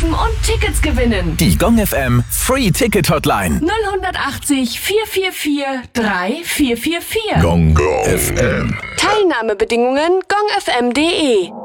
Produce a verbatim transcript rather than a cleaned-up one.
anrufen und Tickets gewinnen. Die Gong F M Free Ticket Hotline. null achtzig, vier vier vier, drei vier vier vier. Gong F M. Teilnahmebedingungen gong f m punkt de.